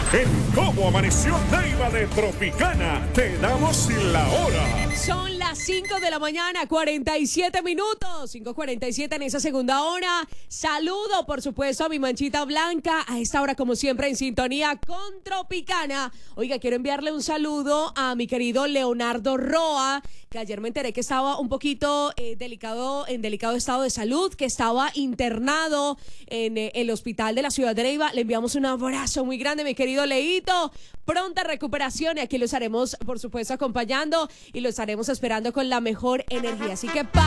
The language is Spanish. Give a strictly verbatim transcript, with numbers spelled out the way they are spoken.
En Cómo Amaneció Neiva de Tropicana, te damos la hora. Son las cinco de la mañana, cuarenta y siete minutos. cinco cuarenta y siete en esa segunda hora. Saludo, por supuesto, a mi manchita blanca. A esta hora, como siempre, en sintonía con Tropicana. Oiga, quiero enviarle un saludo a mi querido Leonardo Roa, que ayer me enteré que estaba un poquito eh, delicado, en delicado estado de salud, que estaba internado en eh, el hospital de la ciudad de Neiva. Le enviamos un abrazo muy grande, mi querido Leito. Pronta recuperación, y aquí lo estaremos, por supuesto, acompañando y lo estaremos esperando con la mejor energía. Así que pa